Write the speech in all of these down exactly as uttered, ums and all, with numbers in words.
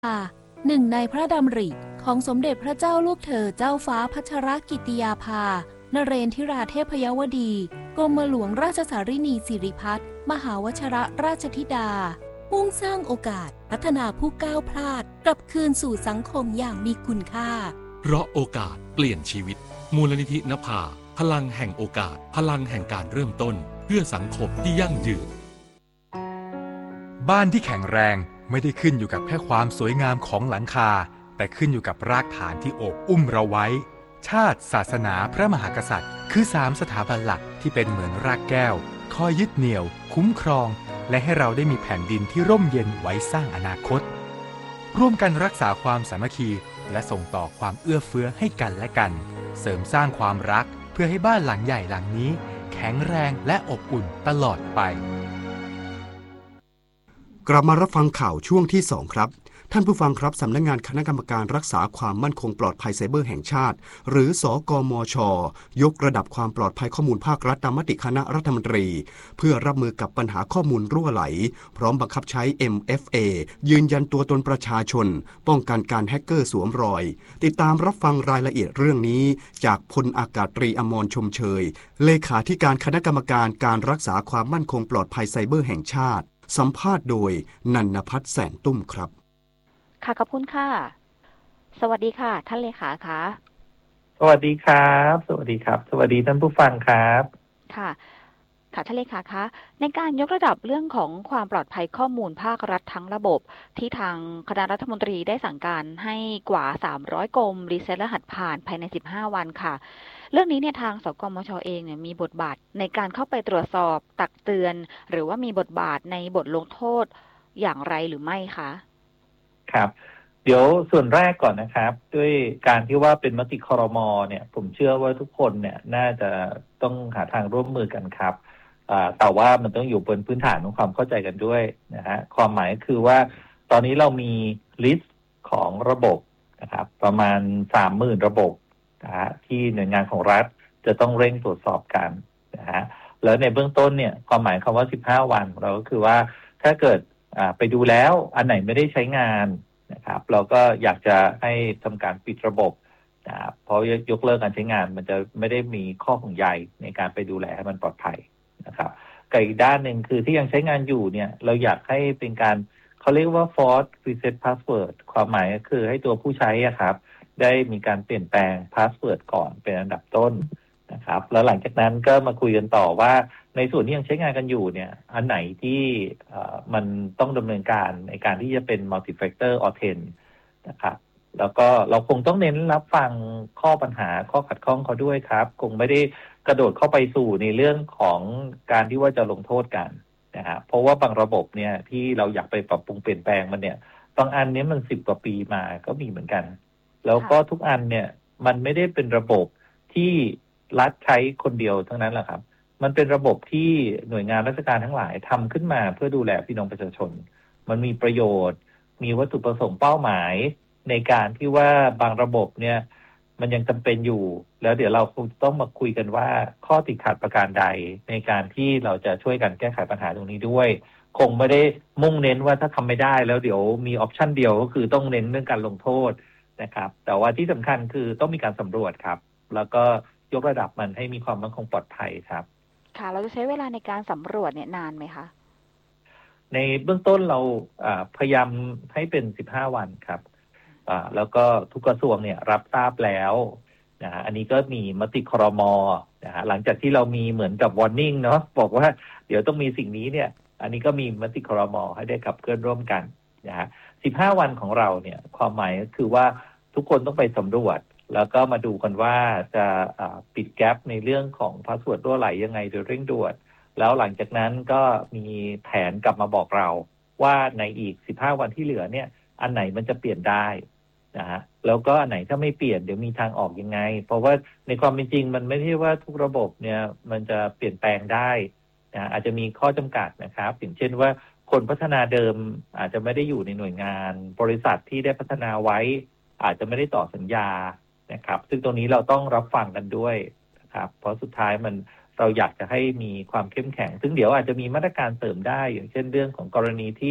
หนึ่งในพระดำริของสมเด็จพระเจ้าลูกเธอเจ้าฟ้าพัชรกิติยาภานเรนทิราเทพยวดีกรมหลวงราชสารินีสิริพัฒน์มหาวชิรราชธิดามุ่งสร้างโอกาสพัฒนาผู้ก้าวพลาดกลับคืนสู่สังคมอย่างมีคุณค่าเพราะโอกาสเปลี่ยนชีวิตมูลนิธินภาพลังแห่งโอกาสพลังแห่งการเริ่มต้นเพื่อสังคมที่ยั่งยืนบ้านที่แข็งแรงไม่ได้ขึ้นอยู่กับแค่ความสวยงามของหลังคาแต่ขึ้นอยู่กับรากฐานที่โอบอุ้มเราไว้ชาติศาสนาพระมหากษัตริย์คือสามสถาบันหลักที่เป็นเหมือนรากแก้วคอยยึดเหนี่ยวคุ้มครองและให้เราได้มีแผ่นดินที่ร่มเย็นไว้สร้างอนาคตร่วมกันรักษาความสามัคคีและส่งต่อความเอื้อเฟื้อให้กันและกันเสริมสร้างความรักเพื่อให้บ้านหลังใหญ่หลังนี้แข็งแรงและอบอุ่นตลอดไปกลับมารับฟังข่าวช่วงที่สองครับท่านผู้ฟังครับสำนักงานคณะกรรมการรักษาความมั่นคงปลอดภัยไซเบอร์แห่งชาติหรือสกมช.ยกระดับความปลอดภัยข้อมูลภาครัฐตามมติคณะรัฐมนตรีเพื่อรับมือกับปัญหาข้อมูลรั่วไหลพร้อมบังคับใช้ เอ็ม เอฟ เอ ยืนยันตัวตนประชาชนป้องกันการแฮกเกอร์สวมรอยติดตามรับฟังรายละเอียดเรื่องนี้จากพลอากาศตรีอมรชมเชยเลขาธิการคณะกรรมการการรักษาความมั่นคงปลอดภัยไซเบอร์แห่งชาติสัมภาษณ์โดยนันนภัทรแสนตุ้มครับค่ะขอบคุณค่ะสวัสดีค่ะท่านเลขาคะสวัสดีครับสวัสดีครับสวัสดีท่านผู้ฟังครับค่ะค่ะท่านเลขาคะในการยกระดับเรื่องของความปลอดภัยข้อมูลภาครัฐทั้งระบบที่ทางคณะรัฐมนตรีได้สั่งการให้กว่าสามร้อยกรมรีเซ็ตรหัสผ่านภายในสิบห้าวันค่ะเรื่องนี้เนี่ยทางสกมช.เองเนี่ยมีบทบาทในการเข้าไปตรวจสอบตักเตือนหรือว่ามีบทบาทในบทลงโทษอย่างไรหรือไม่คะครับเดี๋ยวส่วนแรกก่อนนะครับด้วยการที่ว่าเป็นมติครม.เนี่ยผมเชื่อว่าทุกคนเนี่ยน่าจะต้องหาทางร่วมมือกันครับแต่ว่ามันต้องอยู่บนพื้นฐานของความเข้าใจกันด้วยนะฮะความหมายคือว่าตอนนี้เรามีลิสต์ของระบบนะครับประมาณ สามหมื่น ระบบนะฮะที่หน่วยงานของรัฐจะต้องเร่งตรวจสอบกันนะฮะแล้วในเบื้องต้นเนี่ยความหมายคำว่าสิบห้าวันเราก็คือว่าถ้าเกิดไปดูแล้วอันไหนไม่ได้ใช้งานนะครับเราก็อยากจะให้ทำการปิดระบบนะเพราะยกเลิกการใช้งานมันจะไม่ได้มีข้อห่วงใยในการไปดูแลให้มันปลอดภัยนะครับกับอีกด้านหนึ่งคือที่ยังใช้งานอยู่เนี่ยเราอยากให้เป็นการเขาเรียกว่า force reset password ความหมายก็คือให้ตัวผู้ใช้อะครับได้มีการเปลี่ยนแปลง password ก่อนเป็นอันดับต้นนะครับแล้วหลังจากนั้นก็มาคุยกันต่อว่าในส่วนที่ยังใช้งานกันอยู่เนี่ยอันไหนที่มันต้องดำเนินการในการที่จะเป็น multi factor authent นะครับแล้วก็เราคงต้องเน้นรับฟังข้อปัญหาข้อขัดข้องเขาด้วยครับคงไม่ได้กระโดดเข้าไปสู่ในเรื่องของการที่ว่าจะลงโทษกันนะฮะเพราะว่าบางระบบเนี่ยที่เราอยากไปปรับปรุงเปลี่ยนแปลงมันเนี่ยบางอันนี้มันสิบกว่าปีมาก็มีเหมือนกันแล้วก็ทุกอันเนี่ยมันไม่ได้เป็นระบบที่รัฐใช้คนเดียวทั้งนั้นแหละครับมันเป็นระบบที่หน่วยงานราชการทั้งหลายทำขึ้นมาเพื่อดูแลพี่น้องประชาชนมันมีประโยชน์มีวัตถุประสงค์เป้าหมายในการที่ว่าบางระบบเนี่ยมันยังจำเป็นอยู่แล้วเดี๋ยวเราคงต้องมาคุยกันว่าข้อติดขัดประการใดในการที่เราจะช่วยกันแก้ไขปัญหาตรงนี้ด้วยคงไม่ได้มุ่งเน้นว่าถ้าทำไม่ได้แล้วเดี๋ยวมีออปชันเดียวก็คือต้องเน้นเรื่องการลงโทษนะครับแต่ว่าที่สำคัญคือต้องมีการสำรวจครับแล้วก็ยกระดับมันให้มีความมั่นคงปลอดภัยครับค่ะเราจะใช้เวลาในการสำรวจเนี่ยนานไหมคะในเบื้องต้นเราพยายามให้เป็นสิบห้าวันครับแล้วก็ทุกกระทรวงเนี่ยรับทราบแล้วนะฮะอันนี้ก็มีมติครม.นะฮะหลังจากที่เรามีเหมือนกับ warning เนาะบอกว่าเดี๋ยวต้องมีสิ่งนี้เนี่ยอันนี้ก็มีมติครม.ให้ได้ขับเคลื่อนร่วมกันนะฮะสิบห้าวันของเราเนี่ยความหมายก็คือว่าทุกคนต้องไปสำรวจแล้วก็มาดูกันว่าจะปิดแกปในเรื่องของพาสเวิร์ดรั่วไหลยังไงโดยเร่งด่วนแล้วหลังจากนั้นก็มีแผนกลับมาบอกเราว่าในอีกสิบห้าวันที่เหลือเนี่ยอันไหนมันจะเปลี่ยนได้นะฮะแล้วก็อันไหนถ้าไม่เปลี่ยนเดี๋ยวมีทางออกยังไงเพราะว่าในความเป็นจริงมันไม่ใช่ว่าทุกระบบเนี่ยมันจะเปลี่ยนแปลงได้นะอาจจะมีข้อจำกัดนะครับอย่างเช่นว่าคนพัฒนาเดิมอาจจะไม่ได้อยู่ในหน่วยงานบริษัทที่ได้พัฒนาไว้อาจจะไม่ได้ต่อสัญญานะครับซึ่งตรงนี้เราต้องรับฟังกันด้วยนะครับเพราะสุดท้ายมันเราอยากจะให้มีความเข้มแข็งซึ่งเดี๋ยวอาจจะมีมาตรการเสริมได้อย่างเช่นเรื่องของกรณีที่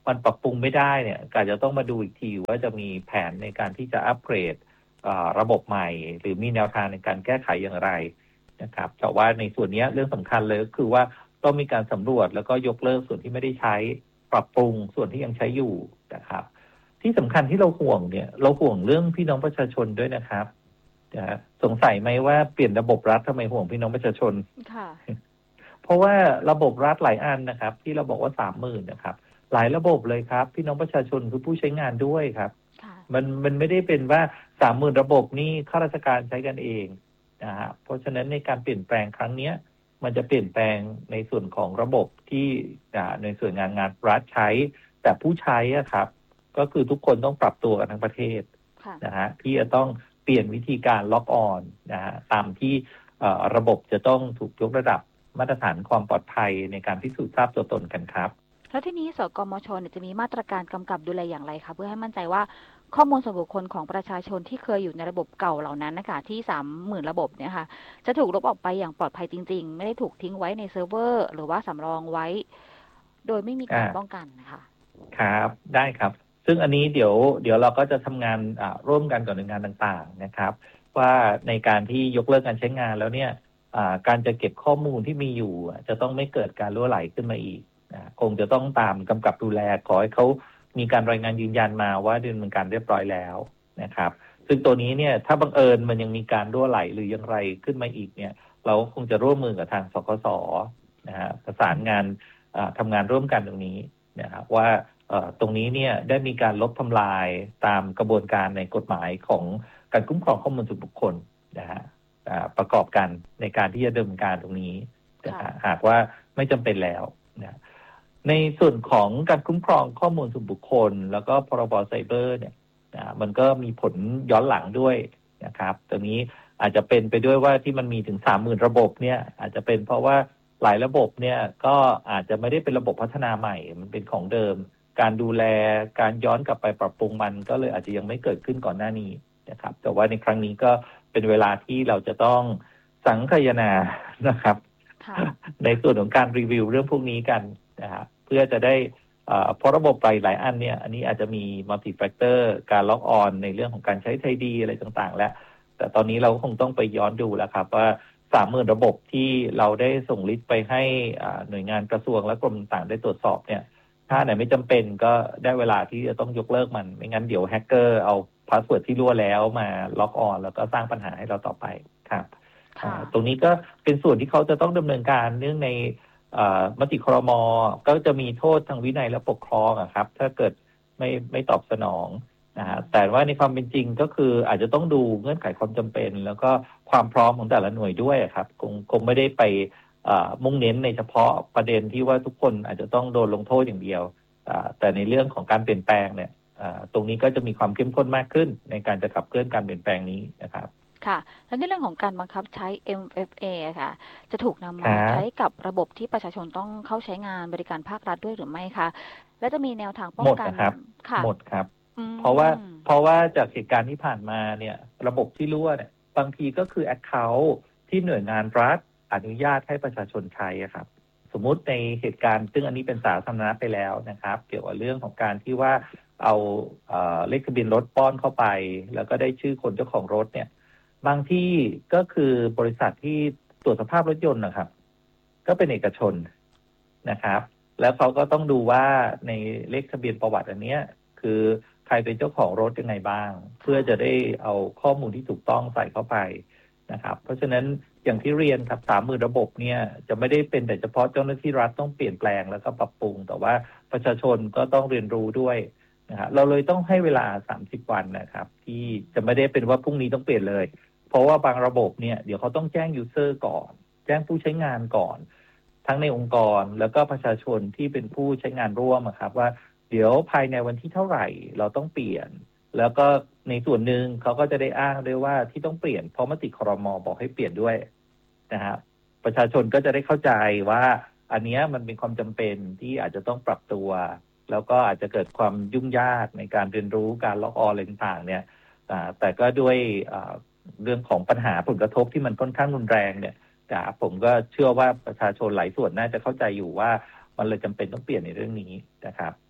มันปรับปรุงไม่ได้เนี่ยก็จะต้องมาดูอีกทีว่าจะมีแผนในการที่จะอัปเกรดระบบใหม่หรือมีแนวทางในการแก้ไขอย่างไรนะครับแต่ว่าในส่วนนี้เรื่องสำคัญเลยก็คือว่าต้องมีการสำรวจแล้วก็ยกเลิกส่วนที่ไม่ได้ใช้ปรับปรุงส่วนที่ยังใช้อยู่นะครับที่สำคัญที่เราห่วงเนี่ยเราห่วงเรื่องพี่น้องประชาชนด้วยนะครับนะสงสัยไหมว่าเปลี่ยนระบบรัฐทำไมห่วงพี่น้องประชาชนค่ะเพราะว่าระบบรัฐหลายอันนะครับที่เราบอกว่าสามหมื่นนะครับหลายระบบเลยครับพี่น้องประชาชนคือผู้ใช้งานด้วยครับมันมันไม่ได้เป็นว่าสามหมื่นระบบนี่ข้าราชการใช้กันเองนะฮะเพราะฉะนั้นในการเปลี่ยนแปลงครั้งนี้มันจะเปลี่ยนแปลงในส่วนของระบบที่ในส่วนงานงานรัฐใช้แต่ผู้ใช้อะครับก็คือทุกคนต้องปรับตัวกันทั้งประเทศนะฮะที่จะต้องเปลี่ยนวิธีการล็อกออนนะฮะตามที่ระบบจะต้องถูกยกระดับมาตรฐานความปลอดภัยในการพิสูจน์ทราบตัวตนกันครับแล้วที่นี้สกมช.จะมีมาตรการกำกับดูแลอย่างไรคะเพื่อให้มั่นใจว่าข้อมูลส่วนบุคคลของประชาชนที่เคยอยู่ในระบบเก่าเหล่านั้นนะคะที่สามหมื่นระบบเนี่ยค่ะจะถูกลบออกไปอย่างปลอดภัยจริงๆไม่ได้ถูกทิ้งไว้ในเซิร์ฟเวอร์หรือว่าสำรองไว้โดยไม่มีการป้องกันนะคะครับได้ครับซึ่งอันนี้เดี๋ยวเดี๋ยวเราก็จะทำงานร่วมกันกับหน่วยงานต่างๆนะครับว่าในการที่ยกเลิกการใช้งานแล้วเนี่ยการจะเก็บข้อมูลที่มีอยู่จะต้องไม่เกิดการรั่วไหลขึ้นมาอีกนะคงจะต้องตามกำกับดูแลขอให้เขามีการรายงานยืนยันมาว่าดำเนินการเรียบร้อยแล้วนะครับซึ่งตัวนี้เนี่ยถ้าบังเอิญมันยังมีการรั่วไหลหรืออย่างไรขึ้นมาอีกเนี่ยเราคงจะร่วมมือกับทางสคส.นะฮะประสานงานทำงานร่วมกันตรงนี้นะครับว่าตรงนี้เนี่ยได้มีการลบทำลายตามกระบวนการในกฎหมายของการคุ้มครองข้อมูลส่วนบุคคลนะฮะประกอบกันในการที่จะดำเนินการตรงนี้หากว่าไม่จำเป็นแล้วนะในส่วนของการคุ้มครองข้อมูลส่วนบุคคลแล้วก็พรบไซเบอร์เนี่ยมันก็มีผลย้อนหลังด้วยนะครับตรงนี้อาจจะเป็นไปด้วยว่าที่มันมีถึง สามหมื่น ระบบเนี่ยอาจจะเป็นเพราะว่าหลายระบบเนี่ยก็อาจจะไม่ได้เป็นระบบพัฒนาใหม่มันเป็นของเดิมการดูแลการย้อนกลับไปปรับปรุงมันก็เลยอาจจะยังไม่เกิดขึ้นก่อนหน้านี้นะครับแต่ว่าในครั้งนี้ก็เป็นเวลาที่เราจะต้องสังคายนานะครับในส่วนของการรีวิวเรื่องพวกนี้กันนะครับเพื่อจะได้เพราะระบบหลายอันเนี่ยอันนี้อาจจะมีมัลติแฟกเตอร์การล็อกออนในเรื่องของการใช้ไทยดีอะไรต่างๆแล้วแต่ตอนนี้เราคงต้องไปย้อนดูแล้วครับว่า สามหมื่น ระบบที่เราได้ส่งลิสต์ไปให้หน่วยงานกระทรวงและกรมต่างๆได้ตรวจสอบเนี่ยถ้าไหนไม่จำเป็นก็ได้เวลาที่จะต้องยกเลิกมันไม่งั้นเดี๋ยวแฮกเกอร์เอาพาสเวิร์ดที่รั่วแล้วมาล็อกออนแล้วก็สร้างปัญหาให้เราต่อไปครับตรงนี้ก็เป็นส่วนที่เขาจะต้องดำเนินการเนื่องในมติครม.ก็จะมีโทษทางวินัยและปกครองครับถ้าเกิดไม่ไม่ตอบสนองนะฮะแต่ว่าในความเป็นจริงก็คืออาจจะต้องดูเงื่อนไขความจำเป็นแล้วก็ความพร้อมของแต่ละหน่วยด้วยครับคงคงไม่ได้ไปมุ่งเน้นในเฉพาะประเด็นที่ว่าทุกคนอาจจะต้องโดนลงโทษอย่างเดียวแต่ในเรื่องของการเปลี่ยนแปลงเนี่ยตรงนี้ก็จะมีความเข้มข้นมากขึ้นในการจะขับเคลื่อนการเปลี่ยนแปลงนี้นะครับค่ะแล้วในเรื่องของการบังคับใช้ เอ็ม เอฟ เอ ค่ะจะถูกนำมาใช้กับระบบที่ประชาชนต้องเข้าใช้งานบริการภาครัฐด้วยหรือไม่คะและจะมีแนวทางป้องกันหมดครับหมดครับเพราะว่าเพราะว่าจากเหตุการณ์ที่ผ่านมาเนี่ยระบบที่รั่วเนี่ยบางทีก็คือ account ที่หน่วยงานรัฐอนุญาตให้ประชาชนใช้ครับสมมุติในเหตุการณ์ซึ่งอันนี้เป็นสาธารณะไปแล้วนะครับเกี่ยวกับเรื่องของการที่ว่าเอาเอ่อเลขทะเบียนรถป้อนเข้าไปแล้วก็ได้ชื่อคนเจ้าของรถเนี่ยบางที่ก็คือบริษัทที่ตรวจสภาพรถยนต์นะครับก็เป็นเอกชนนะครับแล้วเขาก็ต้องดูว่าในเลขทะเบียนประวัติอันเนี้ยคือใครเป็นเจ้าของรถยังไงบ้างเพื่อจะได้เอาข้อมูลที่ถูกต้องใส่เข้าไปนะครับเพราะฉะนั้นอย่างที่เรียนครับสามหมื่นระบบเนี่ยจะไม่ได้เป็นแต่เฉพาะเจ้าหน้าที่รัฐต้องเปลี่ยนแปลงแล้วก็ปรับปรุงแต่ว่าประชาชนก็ต้องเรียนรู้ด้วยนะฮะเราเลยต้องให้เวลาสามสิบวันนะครับที่จะไม่ได้เป็นว่าพรุ่งนี้ต้องเปลี่ยนเลยเพราะว่าบางระบบเนี่ยเดี๋ยวเขาต้องแจ้งยูเซอร์ก่อนแจ้งผู้ใช้งานก่อนทั้งในองค์กรแล้วก็ประชาชนที่เป็นผู้ใช้งานร่วมครับว่าเดี๋ยวภายในวันที่เท่าไหร่เราต้องเปลี่ยนแล้วก็ในส่วนหนึ่งเขาก็จะได้อ้างด้วยว่าที่ต้องเปลี่ยนเพราะมติครม.บอกให้เปลี่ยนด้วยนะฮะประชาชนก็จะได้เข้าใจว่าอันนี้มันเป็นความจำเป็นที่อาจจะต้องปรับตัวแล้วก็อาจจะเกิดความยุ่งยากในการเรียนรู้การล็อกออนอะไรต่างๆเนี่ยแต่ก็ด้วยเรื่องของปัญหาผลกระทบที่มันค่อนข้างรุนแรงเนี่ยผมก็เชื่อว่าประชาชนหลายส่วนน่าจะเข้าใจอยู่ว่ามันเลยจำเป็นต้องเปลี่ยนในเรื่องนี้นะครับ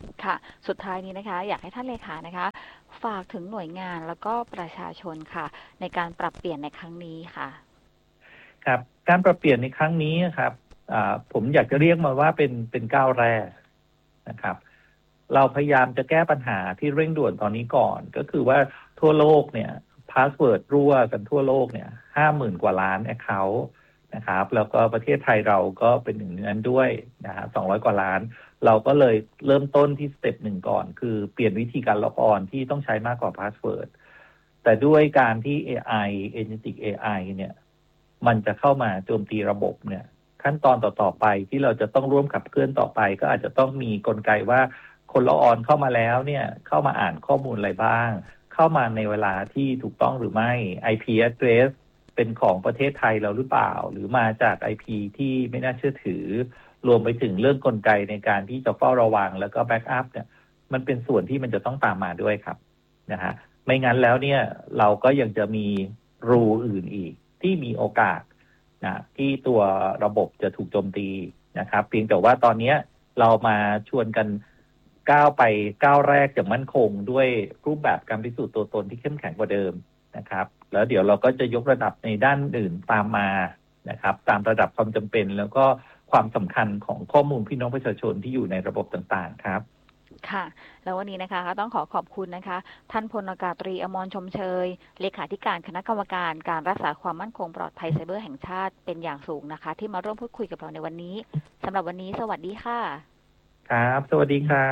ค่ะสุดท้ายนี้นะคะอยากให้ท่านเลขานะคะฝากถึงหน่วยงานแล้วก็ประชาชนค่ะในการปรับเปลี่ยนในครั้งนี้ค่ะครับการปรับเปลี่ยนในครั้งนี้ครับผมอยากจะเรียกมาว่าเป็นเป็นก้าวแรกนะครับเราพยายามจะแก้ปัญหาที่เร่งด่วนตอนนี้ก่อนก็คือว่าทั่วโลกเนี่ยพาสเวิร์ดรั่วกันทั่วโลกเนี่ยห้าหมื่นกว่าล้านแอคเคาท์นะครับแล้วก็ประเทศไทยเราก็เป็นหนึ่งในนั้นด้วยนะฮะสองร้อยกว่าล้านเราก็เลยเริ่มต้นที่สเต็ปหนึ่งก่อนคือเปลี่ยนวิธีการล็อกออนที่ต้องใช้มากกว่าพาสเวิร์ดแต่ด้วยการที่ เอ ไอ Agentic เอ ไอ เนี่ยมันจะเข้ามาโจมตีระบบเนี่ยขั้นตอนต่อๆไปที่เราจะต้องร่วมขับเคลื่อนต่อไปก็อาจจะต้องมีกลไกว่าคนละออนเข้ามาแล้วเนี่ยเข้ามาอ่านข้อมูลอะไรบ้างเข้ามาในเวลาที่ถูกต้องหรือไม่ ไอ พี address เป็นของประเทศไทยเราหรือเปล่าหรือมาจาก ไอ พี ที่ไม่น่าเชื่อถือรวมไปถึงเรื่องกลไกในการที่จะเฝ้าระวังแล้วก็แบ็กอัพเนี่ยมันเป็นส่วนที่มันจะต้องตามมาด้วยครับนะฮะไม่งั้นแล้วเนี่ยเราก็ยังจะมีรูอื่นอีกที่มีโอกาสนะที่ตัวระบบจะถูกโจมตีนะครับเพียงแต่ว่าตอนนี้เรามาชวนกันก้าวไปก้าวแรกจะมั่นคงด้วยรูปแบบการพิสูจน์ตัวตนที่เข้มแข็งกว่าเดิมนะครับแล้วเดี๋ยวเราก็จะยกระดับในด้านอื่นตามมานะครับตามระดับความจำเป็นแล้วก็ความสำคัญของข้อมูลพี่น้องประชาชนที่อยู่ในระบบต่างๆครับค่ะแล้ววันนี้นะคะต้องขอขอบคุณนะคะท่านพลอากาศตรีอมรชมเชยเลขาธิการคณะกรรมการการรักษาความมั่นคงปลอดภัยไซเบอร์แห่งชาติเป็นอย่างสูงนะคะที่มาร่วมพูดคุยกับเราในวันนี้สำหรับวันนี้สวัสดีค่ะครับสวัสดีครับ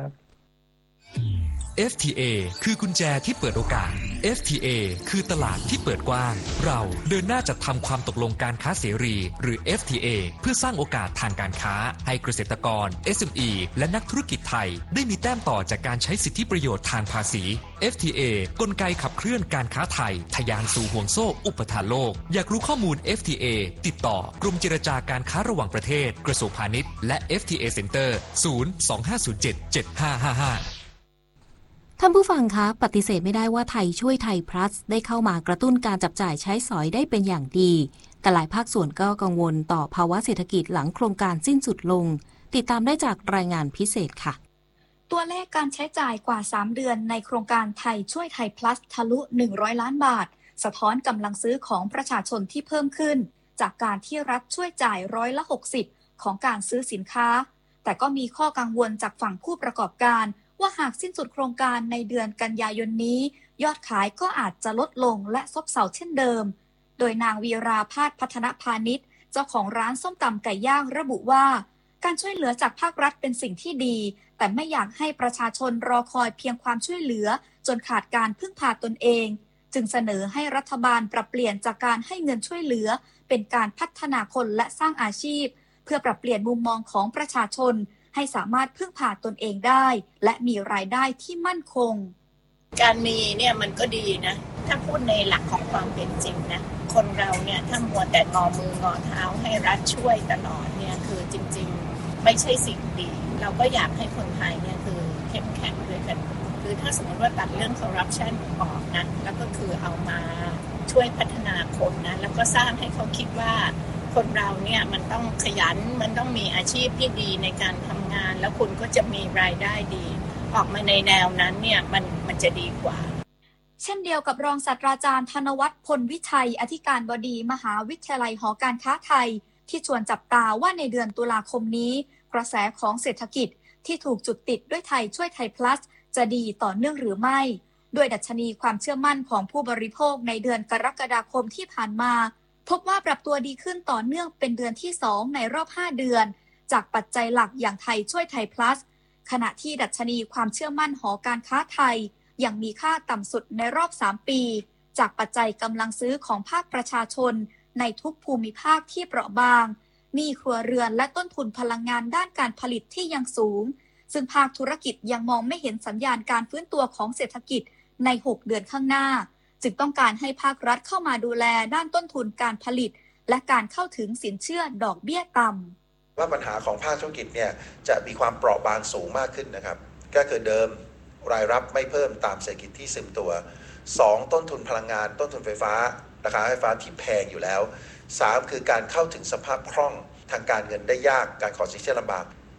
เอฟ ที เอ คือกุญแจที่เปิดโอกาส เอฟ ที เอ คือตลาดที่เปิดกว้างเราเดินหน้าจัดทำความตกลงการค้าเสรีหรือ เอฟ ที เอ เพื่อสร้างโอกาสทางการค้าให้เกษตรกร เอส เอ็ม อี และนักธุรกิจไทยได้มีแต้มต่อจากการใช้สิทธิประโยชน์ทางภาษี เอฟ ที เอ กลไกขับเคลื่อนการค้าไทยทะยานสู่ห่วงโซ่อุปทานโลกอยากรู้ข้อมูล เอฟ ที เอ ติดต่อกรมเจรจาการค้าระหว่างประเทศกระทรวงพาณิชย์และ เอฟ ที เอ Center ศูนย์ สอง ห้า ศูนย์ เจ็ด เจ็ด ห้า ห้า ห้าท่านผู้ฟังคะปฏิเสธไม่ได้ว่าไทยช่วยไทย plus ได้เข้ามากระตุ้นการจับจ่ายใช้สอยได้เป็นอย่างดีแต่หลายภาคส่วนก็กังวลต่อภาวะเศรษฐกิจหลังโครงการสิ้นสุดลงติดตามได้จากรายงานพิเศษค่ะตัวเลขการใช้จ่ายกว่าสามเดือนในโครงการไทยช่วยไทย plus ทะลุหนึ่งร้อยล้านบาทสะท้อนกำลังซื้อของประชาชนที่เพิ่มขึ้นจากการที่รัฐช่วยจ่ายร้อยละหกสิบของการซื้อสินค้าแต่ก็มีข้อกังวลจากฝั่งผู้ประกอบการว่าหากสิ้นสุดโครงการในเดือนกันยายนนี้ยอดขายก็อาจจะลดลงและซบเซาเช่นเดิมโดยนางวีราภาสพัฒนพาณิชย์เจ้าของร้านส้มตำไก่ย่างระบุว่าการช่วยเหลือจากภาครัฐเป็นสิ่งที่ดีแต่ไม่อยากให้ประชาชนรอคอยเพียงความช่วยเหลือจนขาดการพึ่งพาตนเองจึงเสนอให้รัฐบาลปรับเปลี่ยนจากการให้เงินช่วยเหลือเป็นการพัฒนาคนและสร้างอาชีพเพื่อปรับเปลี่ยนมุมมองของประชาชนให้สามารถพึ่งพาตนเองได้และมีรายได้ที่มั่นคงการมีเนี่ยมันก็ดีนะถ้าพูดในหลักของความเป็นจริงนะคนเราเนี่ยถ้ามัวแต่งอมืองอเท้าให้รัฐช่วยตลอดเนี่ยคือจริงๆไม่ใช่สิ่งดีเราก็อยากให้คนไทยเนี่ยคือเข้มแข็งด้วยกันคือถ้าสมมติว่าตัดเรื่องคอร์รัปชันออกนะแล้วก็คือเอามาช่วยพัฒนาคนนะแล้วก็สร้างให้เขาคิดว่าคนเราเนี่ยมันต้องขยันมันต้องมีอาชีพที่ดีในการทำงานแล้วคุณก็จะมีรายได้ดีออกมาในแนวนั้นเนี่ยมันมันจะดีกว่าเช่นเดียวกับรองศาสตราจารย์ธนวัฒน์พลวิชัยอธิการบดีมหาวิทยาลัยหอการค้าไทยที่ชวนจับตาว่าในเดือนตุลาคมนี้กระแสของเศรษฐกิจที่ถูกจุดติดด้วยไทยช่วยไทย plus จะดีต่อเนื่องหรือไม่ด้วยดัชนีความเชื่อมั่นของผู้บริโภคในเดือนกรกฎาคมที่ผ่านมาพบว่าปรับตัวดีขึ้นต่อเนื่องเป็นเดือนที่สองในรอบห้าเดือนจากปัจจัยหลักอย่างไทยช่วยไทย plus ขณะที่ดัชนีความเชื่อมั่นหอการค้าไทยยังมีค่าต่ำสุดในรอบสามปีจากปัจจัยกำลังซื้อของภาคประชาชนในทุกภูมิภาคที่เปราะบางหนี้ครัวเรือนและต้นทุนพลังงานด้านการผลิตที่ยังสูงซึ่งภาคธุรกิจยังมองไม่เห็นสัญญาณการฟื้นตัวของเศรษฐกิจในหกเดือนข้างหน้าจึงต้องการให้ภาครัฐเข้ามาดูแลด้านต้นทุนการผลิตและการเข้าถึงสินเชื่อดอกเบี้ยต่ำว่าปัญหาของภาคธุรกิจเนี่ยจะมีความเปราะบางสูงมากขึ้นนะครับก็คือเดิมรายรับไม่เพิ่มตามเศรษฐกิจที่ซึมตัวสองต้นทุนพลังงานต้นทุนไฟฟ้าราคาไฟฟ้าที่แพงอยู่แล้วสามคือการเข้าถึงสภาพคล่องทางการเงินได้ยากการขอสินเชื่อลำบาก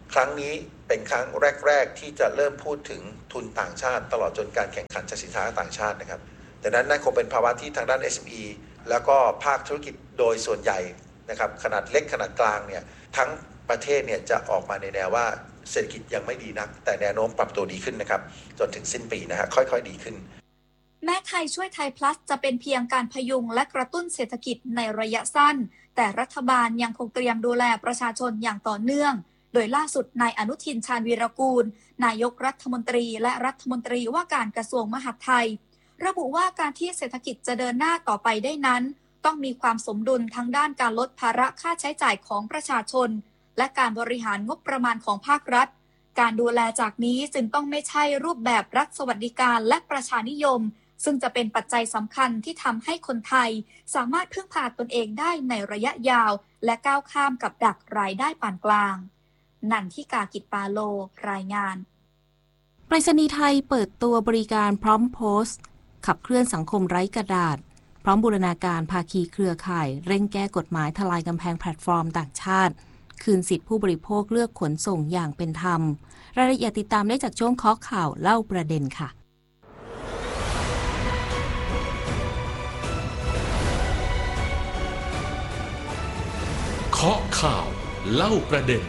ครั้งนี้เป็นครั้งแรกๆที่จะเริ่มพูดถึงทุนต่างชาติตลอดจนการแข่งขันจากสินค้าต่างชาตินะครับดังนั้นนั่นคงเป็นภาวะที่ทางด้าน เอส เอ็ม อี แล้วก็ภาคธุรกิจโดยส่วนใหญ่นะครับขนาดเล็กขนาดกลางเนี่ยทั้งประเทศเนี่ยจะออกมาในแนวว่าเศรษฐกิจยังไม่ดีนักแต่แนวโน้มปรับตัวดีขึ้นนะครับจนถึงสิ้นปีนะฮะค่อยๆดีขึ้นแม้ไทยช่วยไทย plus จะเป็นเพียงการพยุงและกระตุ้นเศรษฐกิจในระยะสั้นแต่รัฐบาลยังคงเตรียมดูแลประชาชนอย่างต่อเนื่องโดยล่าสุดนายอนุทินชาญวีรกูลนายกรัฐมนตรีและรัฐมนตรีว่าการกระทรวงมหาดไทยระบุว่าการที่เศรษฐกิจจะเดินหน้าต่อไปได้นั้นต้องมีความสมดุลทั้งด้านการลดภาระค่าใช้จ่ายของประชาชนและการบริหารงบประมาณของภาครัฐการดูแลจากนี้จึงต้องไม่ใช่รูปแบบรัฐสวัสดิการและประชานิยมซึ่งจะเป็นปัจจัยสำคัญที่ทำให้คนไทยสามารถพึ่งพาตนเองได้ในระยะยาวและก้าวข้ามกับดักรายได้ปานกลางนันทิกากิจปาโลรายงานไปรษณีย์ไทยเปิดตัวบริการพร้อมโพสต์ขับเคลื่อนสังคมไร้กระดาษพร้อมบูรณาการภาคีเครือข่ายเร่งแก้กฎหมายทลายกำแพงแพลตฟอร์มต่างชาติคืนสิทธิผู้บริโภคเลือกขนส่งอย่างเป็นธรรมรายละเอียดติดตามได้จากช่วงเคาะข่าวเล่าประเด็นค่ะเคาะข่าวเล่าประเด็น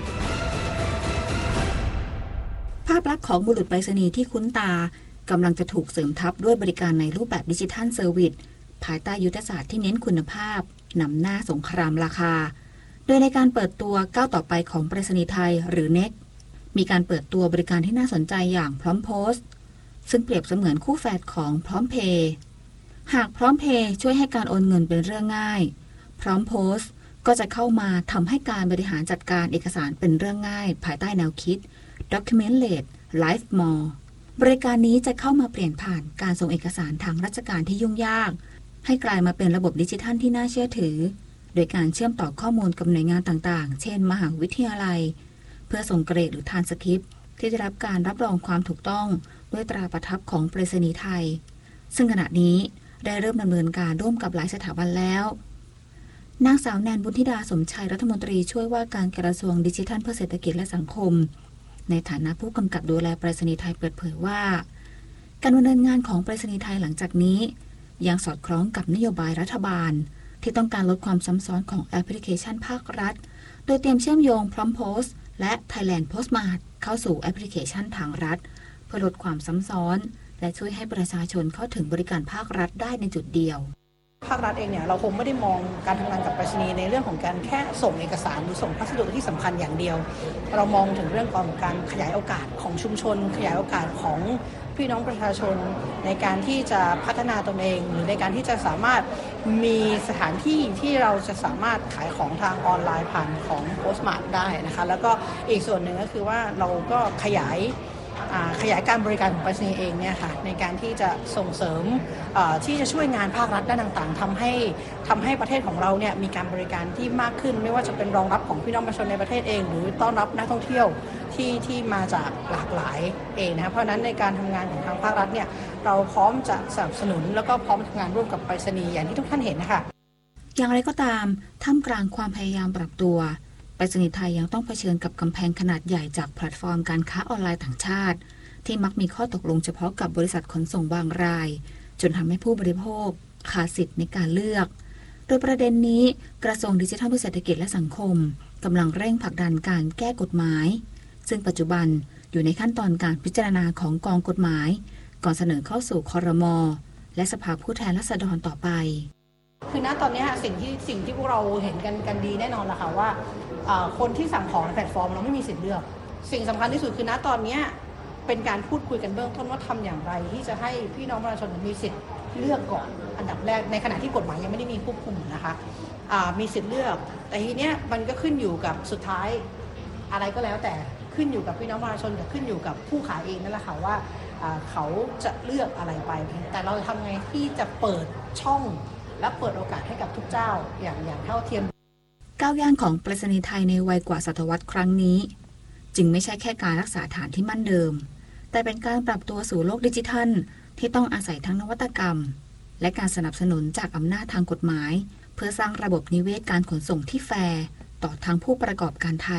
ภาพลักษณ์ของบุรุษไปรษณีย์ที่คุ้นตากำลังจะถูกเสริมทับด้วยบริการในรูปแบบดิจิทัลเซอร์วิสภายใต้ยุทธศาสตร์ที่เน้นคุณภาพนำหน้าสงครามราคาโดยในการเปิดตัวก้าวต่อไปของไปรษณีย์ไทยหรือ เน็ก มีการเปิดตัวบริการที่น่าสนใจอย่างพร้อมโพสต์ซึ่งเปรียบเสมือนคู่แฝดของพร้อมเพย์หากพร้อมเพย์ช่วยให้การโอนเงินเป็นเรื่องง่ายพร้อมโพสต์ก็จะเข้ามาทำให้การบริหารจัดการเอกสารเป็นเรื่องง่ายภายใต้แนวคิด Document-led Life More บริการนี้จะเข้ามาเปลี่ยนผ่านการส่งเอกสารทางราชการที่ยุ่งยากให้กลายมาเป็นระบบดิจิทัลที่น่าเชื่อถือโดยการเชื่อมต่อข้อมูลกับหน่วยงานต่างๆเช่นมหาวิทยาลัยเพื่อส่งเกรดหรือทรานสคริปต์ที่ได้รับการรับรองความถูกต้องด้วยตราประทับของไปรษณีย์ไทยซึ่งขณะนี้ได้เริ่มดำเนินการร่วมกับหลายสถาบันแล้วนางสาวแนนบุญธิดาสมชัยรัฐมนตรีช่วยว่าการกระทรวงดิจิทัลเพื่อเศรษฐกิจและสังคมในฐานะผู้กำกับดูแลไปรษณีย์ไทยเปิดเผยว่าการดำเนินงานของไปรษณีย์ไทยหลังจากนี้ยังสอดคล้องกับนโยบายรัฐบาลที่ต้องการลดความซ้ำซ้อนของแอปพลิเคชันภาครัฐโดยเตรียมเชื่อมโยงพร้อมโพสต์และ Thailand Postmart เข้าสู่แอปพลิเคชันทางรัฐเพื่อลดความซ้ำซ้อนและช่วยให้ประชาชนเข้าถึงบริการภาครัฐได้ในจุดเดียวภาครัฐเองเนี่ยเราคงไม่ได้มองการทำงานกับไปรษณีย์ในเรื่องของการแค่ส่งเอกสารหรือส่งพัสดุที่สำคัญอย่างเดียวเรามองถึงเรื่องของการขยายโอกาสของชุมชนขยายโอกาสของพี่น้องประชาชนในการที่จะพัฒนาตนเองหรือในการที่จะสามารถมีสถานที่ที่เราจะสามารถขายของทางออนไลน์ผ่านของ Postmart ได้นะคะแล้วก็อีกส่วนหนึ่งก็คือว่าเราก็ขยายขยายการบริการของไปรษณีย์เองเนี่ยค่ะในการที่จะส่งเสริมที่จะช่วยงานภาครัฐด้านต่างๆทำให้ทำให้ประเทศของเราเนี่ยมีการบริการที่มากขึ้นไม่ว่าจะเป็นรองรับของพี่น้องประชาชนในประเทศเองหรือต้อนรับนักท่องเที่ยวที่ที่มาจากหลากหลายเองนะเพราะฉะนั้นในการทำงานของทางภาครัฐเนี่ยเราพร้อมจะสนับสนุนแล้วก็พร้อมทำงานร่วมกับไปรษณีย์อย่างที่ทุกท่านเห็นนะคะอย่างไรก็ตามท่ามกลางความพยายามปรับตัวไปรษณีย์ไทยยังต้องเผชิญกับกำแพงขนาดใหญ่จากแพลตฟอร์มการค้าออนไลน์ต่างชาติที่มักมีข้อตกลงเฉพาะกับบริษัทขนส่งบางรายจนทำให้ผู้บริโภคขาดสิทธิ์ในการเลือกโดยประเด็นนี้กระทรวงดิจิทัลเพื่อเศรษฐกิจและสังคมกำลังเร่งผลักดันการแก้กฎหมายซึ่งปัจจุบันอยู่ในขั้นตอนการพิจารณาของกองกฎหมายก่อนเสนอเข้าสู่ครม.และสภาผู้แทนราษฎรต่อไปคือณตอนนี้สิ่งที่สิ่งที่พวกเราเห็นกันกันดีแน่นอนละค่ะว่าคนที่สั่งของในแพลตฟอร์มเราไม่มีสิทธิ์เลือกสิ่งสำคัญที่สุดคือณตอนนี้เป็นการพูดคุยกันเบื้องต้นว่าทำอย่างไรที่จะให้พี่น้องประชาชนมีสิทธิ์เลือกก่อนอันดับแรกในขณะที่กฎหมายยังไม่ได้มีควบคุมนะคะมีสิทธิ์เลือกแต่ทีเนี้ยมันก็ขึ้นอยู่กับสุดท้ายอะไรก็แล้วแต่ขึ้นอยู่กับพี่น้องประชาชนกับขึ้นอยู่กับผู้ขายเองนั่นแหละค่ะว่าเขาจะเลือกอะไรไปแต่เราทำไงที่จะเปิดช่องและเปิดโอกาสให้กับทุกเจ้าอย่างอย่างเท่าเทียมก้าวย่างของไปรษณีย์ไทยในวัยกว่าศตวรรษครั้งนี้จึงไม่ใช่แค่การรักษาฐานที่มั่นเดิมแต่เป็นการปรับตัวสู่โลกดิจิทัลที่ต้องอาศัยทั้งนวัตกรรมและการสนับสนุนจากอำนาจทางกฎหมายเพื่อสร้างระบบนิเวศการขนส่งที่แฟร์ต่อทั้งผู้ประกอบการไทย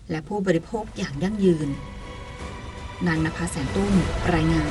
และผู้บริโภคอย่างยั่งยืนนันนภาแสนตุ้มรายงาน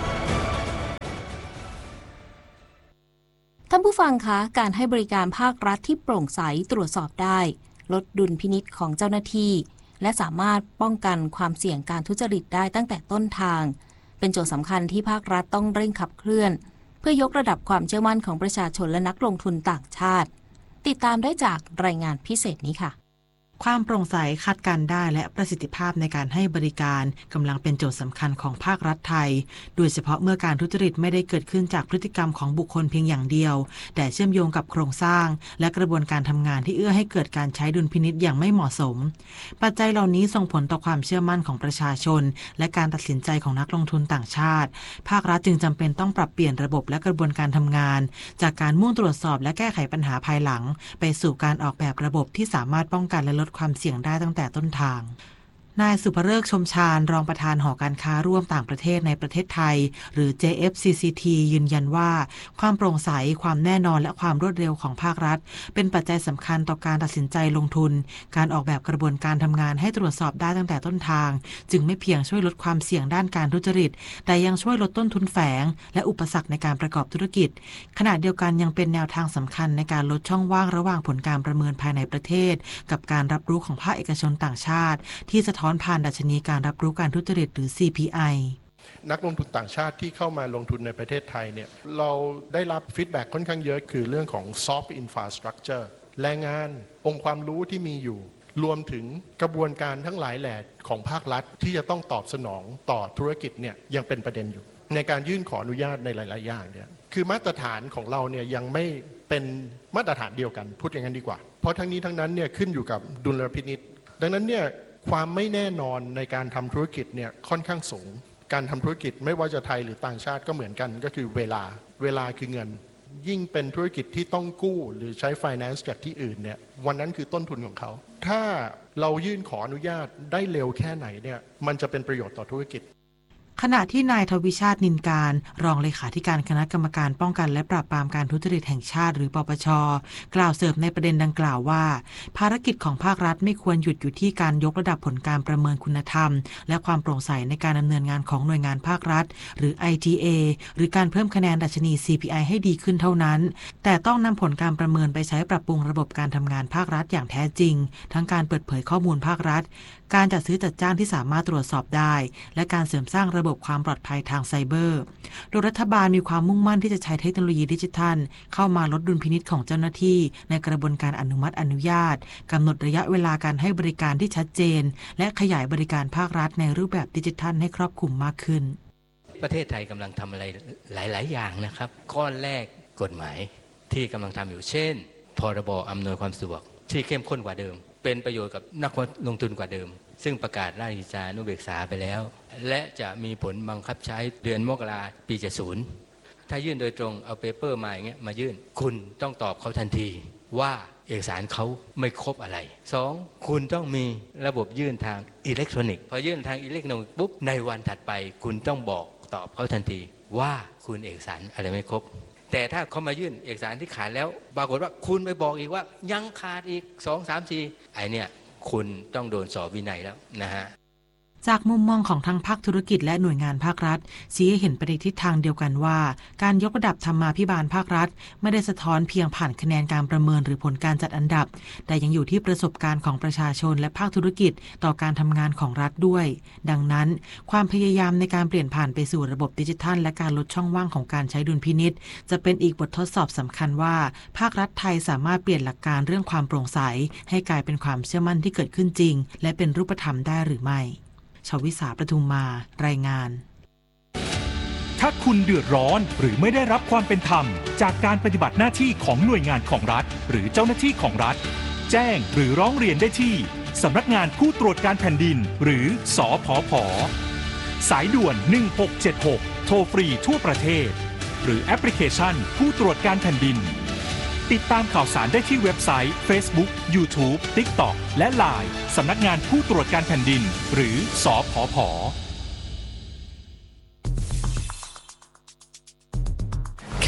ท่านผู้ฟังคะการให้บริการภาครัฐที่โปร่งใสตรวจสอบได้ลดดุลพินิจของเจ้าหน้าที่และสามารถป้องกันความเสี่ยงการทุจริตได้ตั้งแต่ต้นทางเป็นโจทย์สำคัญที่ภาครัฐต้องเร่งขับเคลื่อนเพื่อยกระดับความเชื่อมั่นของประชาชนและนักลงทุนต่างชาติติดตามได้จากรายงานพิเศษนี้ค่ะความโปร่งใสคาดการได้และประสิทธิภาพในการให้บริการกำลังเป็นโจทย์สำคัญของภาครัฐไทยโดยเฉพาะเมื่อการทุจริตไม่ได้เกิดขึ้นจากพฤติกรรมของบุคคลเพียงอย่างเดียวแต่เชื่อมโยงกับโครงสร้างและกระบวนการทำงานที่เอื้อให้เกิดการใช้ดุลพินิจอย่างไม่เหมาะสมปัจจัยเหล่านี้ส่งผลต่อความเชื่อมั่นของประชาชนและการตัดสินใจของนักลงทุนต่างชาติภาครัฐจึงจำเป็นต้องปรับเปลี่ยนระบบและกระบวนการทำงานจากการมุ่งตรวจสอบและแก้ไขปัญหาภายหลังไปสู่การออกแบบระบบที่สามารถป้องกันและลดความเสี่ยงได้ตั้งแต่ต้นทางนายสุภฤกษ์ชมชาญรองประธานหอการค้าร่วมต่างประเทศในประเทศไทยหรือ เจ เอฟ ซี ซี ที ยืนยันว่าความโปร่งใสความแน่นอนและความรวดเร็วของภาครัฐเป็นปัจจัยสำคัญต่อการตัดสินใจลงทุนการออกแบบกระบวนการทำงานให้ตรวจสอบได้ตั้งแต่ต้นทางจึงไม่เพียงช่วยลดความเสี่ยงด้านการทุจริตแต่ยังช่วยลดต้นทุนแฝงและอุปสรรคในการประกอบธุรกิจขณะเดียวกันยังเป็นแนวทางสำคัญในการลดช่องว่างระหว่างผลการประเมินภายในประเทศกับการรับรู้ของภาคเอกชนต่างชาติที่สะท้อนผ่านดัชนีการรับรู้การทุจริตหรือ ซี พี ไอนักลงทุนต่างชาติที่เข้ามาลงทุนในประเทศไทยเนี่ยเราได้รับฟีดแบ็กค่อนข้างเยอะคือเรื่องของ soft infrastructure แรงงานองค์ความรู้ที่มีอยู่รวมถึงกระบวนการทั้งหลายแหล่ของภาครัฐที่จะต้องตอบสนองต่อธุรกิจเนี่ยยังเป็นประเด็นอยู่ในการยื่นขออนุญาตในหลายๆอย่างเนี่ยคือมาตรฐานของเราเนี่ยยังไม่เป็นมาตรฐานเดียวกันพูดอย่างนั้นดีกว่าเพราะทั้งนี้ทั้งนั้นเนี่ยขึ้นอยู่กับดุลพินิจดังนั้นเนี่ยความไม่แน่นอนในการทำธุรกิจเนี่ยค่อนข้างสูงการทำธุรกิจไม่ว่าจะไทยหรือต่างชาติก็เหมือนกันก็คือเวลาเวลาคือเงินยิ่งเป็นธุรกิจที่ต้องกู้หรือใช้ finance จากที่อื่นเนี่ยวันนั้นคือต้นทุนของเขาถ้าเรายื่นขออนุญาตได้เร็วแค่ไหนเนี่ยมันจะเป็นประโยชน์ต่อธุรกิจขณะที่นายทวิชาตินินการรองเลขาธิการคณะกรรมการป้องกันและปราบปรามการทุจริตแห่งชาติหรือปปช.กล่าวเสริมในประเด็นดังกล่าวว่าภารกิจของภาครัฐไม่ควรหยุดอยู่ที่การยกระดับผลการประเมินคุณธรรมและความโปร่งใสในการดำเนินงานของหน่วยงานภาครัฐหรือ ไอ ที เอ หรือการเพิ่มคะแนนดัชนี ซี พี ไอ ให้ดีขึ้นเท่านั้นแต่ต้องนำผลการประเมินไปใช้ปรับปรุงระบบการทำงานภาครัฐอย่างแท้จริงทั้งการเปิดเผยข้อมูลภาครัฐการจัดซื้อจัดจ้างที่สามารถตรวจสอบได้และการเสริมสร้างระบบความปลอดภัยทางไซเบอร์โดยรัฐบาลมีความมุ่งมั่นที่จะใช้เทคโนโลยีดิจิทัลเข้ามาลดดุลพินิจของเจ้าหน้าที่ในกระบวนการอนุมัติอนุญาตกำหนดระยะเวลาการให้บริการที่ชัดเจนและขยายบริการภาครัฐในรูปแบบดิจิทัลให้ครอบคลุมมากขึ้นประเทศไทยกำลังทำอะไรหลายๆอย่างนะครับข้อแรกกฎหมายที่กำลังทำอยู่เช่นพรบอำนวยความสะดวกที่เข้มข้นกว่าเดิมเป็นประโยชน์กับนักลงทุนกว่าเดิมซึ่งประกาศราชกิจจานุเบกษาไปแล้วและจะมีผลบังคับใช้เดือนมกราปีเจ็ดสิบถ้ายื่นโดยตรงเอาเปเปอร์มาอย่างเงี้ยมายื่นคุณต้องตอบเขาทันทีว่าเอกสารเขาไม่ครบอะไรสองคุณต้องมีระบบยื่นทางอิเล็กทรอนิกส์พอยื่นทางอิเล็กทรอนิกส์ปุ๊บในวันถัดไปคุณต้องบอกตอบเขาทันทีว่าคุณเอกสารอะไรไม่ครบแต่ถ้าเขามายื่นเอกสารที่ขาดแล้วปรากฏว่าคุณไปบอกอีกว่ายังขาดอีกสองสามสี่ไอเนี่ยคุณต้องโดนสอบวินัยแล้วนะฮะจากมุมมองของทั้งภาคธุรกิจและหน่วยงานภาครัฐชี้ให้เห็นไปในทิศทางเดียวกันว่าการยกระดับธรรมาภิบาลภาครัฐไม่ได้สะท้อนเพียงผ่านคะแนนการประเมินหรือผลการจัดอันดับแต่ยังอยู่ที่ประสบการณ์ของประชาชนและภาคธุรกิจต่อการทำงานของรัฐด้วยดังนั้นความพยายามในการเปลี่ยนผ่านไปสู่ระบบดิจิทัลและการลดช่องว่างของการใช้ดุลพินิจจะเป็นอีกบททดสอบสำคัญว่าภาครัฐไทยสามารถเปลี่ยนหลักการเรื่องความโปร่งใสให้กลายเป็นความเชื่อมั่นที่เกิดขึ้นจริงและเป็นรูปธรรมได้หรือไม่ชวิสาประทุมมารายงานถ้าคุณเดือดร้อนหรือไม่ได้รับความเป็นธรรมจากการปฏิบัติหน้าที่ของหน่วยงานของรัฐหรือเจ้าหน้าที่ของรัฐแจ้งหรือร้องเรียนได้ที่สำนักงานผู้ตรวจการแผ่นดินหรือสผผ.สายด่วนหนึ่งหกเจ็ดหกโทรฟรีทั่วประเทศหรือแอปพลิเคชันผู้ตรวจการแผ่นดินติดตามข่าวสารได้ที่เว็บไซต์ Facebook YouTube TikTok และ ไลน์ สำนักงานผู้ตรวจการแผ่นดินหรือสผผ. แค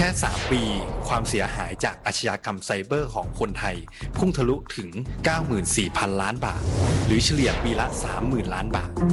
แค่สามปีความเสียหายจากอาชญากรรมไซเบอร์ของคนไทยพุ่งทะลุถึง เก้าหมื่นสี่พัน ล้านบาทหรือเฉลี่ยปีละ สามหมื่น ล้านบาท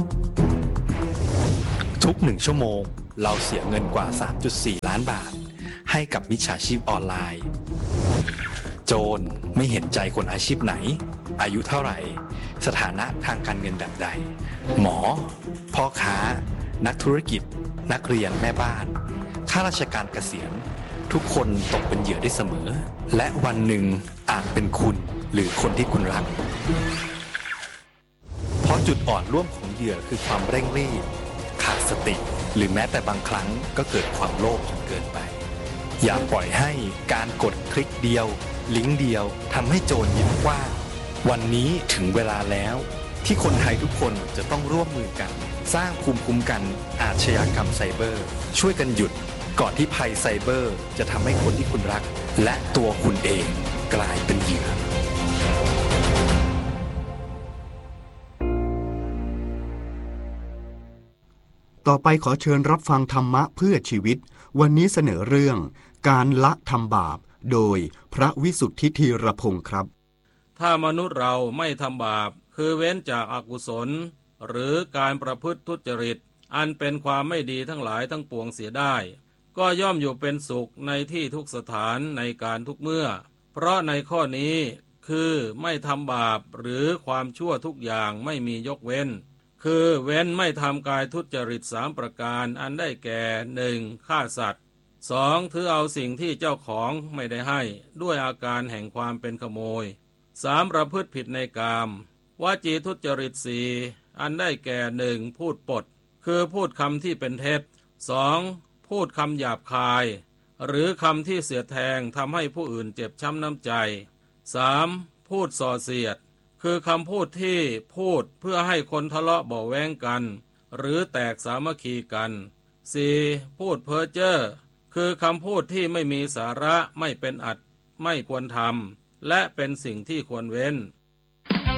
ทุกหนึ่งชั่วโมงเราเสียเงินกว่า สามจุดสี่ ล้านบาทให้กับมิจฉาชีพออนไลน์โจรไม่เห็นใจคนอาชีพไหนอายุเท่าไหร่สถานะทางการเงินแบบใดหมอพ่อค้านักธุรกิจนักเรียนแม่บ้านข้าราชการเกษียณทุกคนตกเป็นเหยื่อได้เสมอและวันหนึ่งอาจเป็นคุณหรือคนที่คุณรักเพราะจุดอ่อนร่วมของเหยื่อคือความเร่งรีบขาดสติหรือแม้แต่บางครั้งก็เกิดความโลภจนเกินไปอย่าปล่อยให้การกดคลิกเดียวลิงก์เดียวทำให้โจรยิ้มกว้างวันนี้ถึงเวลาแล้วที่คนไทยทุกคนจะต้องร่วมมือกันสร้างภูมิคุ้มกันอาชญากรรมไซเบอร์ช่วยกันหยุดก่อนที่ภัยไซเบอร์จะทำให้คนที่คุณรักและตัวคุณเองกลายเป็นเหยื่อต่อไปขอเชิญรับฟังธรรมะเพื่อชีวิตวันนี้เสนอเรื่องการละทำบาปโดยพระวิสุทธิธีรพงศ์ครับถ้ามนุษย์เราไม่ทำบาปคือเว้นจากอกุศลหรือการประพฤติทุจริตอันเป็นความไม่ดีทั้งหลายทั้งปวงเสียได้ก็ย่อมอยู่เป็นสุขในที่ทุกสถานในการทุกเมื่อเพราะในข้อนี้คือไม่ทำบาปหรือความชั่วทุกอย่างไม่มียกเว้นคือเว้นไม่ทำกายทุจริตสามประการอันได้แก่หนึ่งฆ่าสัตว์สองถือเอาสิ่งที่เจ้าของไม่ได้ให้ด้วยอาการแห่งความเป็นขโมยสามประพฤติผิดในกามวจีทุจริตสี่อันได้แก่หนึ่งพูดปดคือพูดคำที่เป็นเท็จสองพูดคำหยาบคายหรือคำที่เสียดแทงทำให้ผู้อื่นเจ็บช้ำน้ำใจสามพูดส่อเสียดคือคำพูดที่พูดเพื่อให้คนทะเลาะเบาะแว้งกันหรือแตกสามัคคีกันสี่พูดเพ้อเจ้อคือคำพูดที่ไม่มีสาระไม่เป็นอัตไม่ควรทำและเป็นสิ่งที่ควรเว้น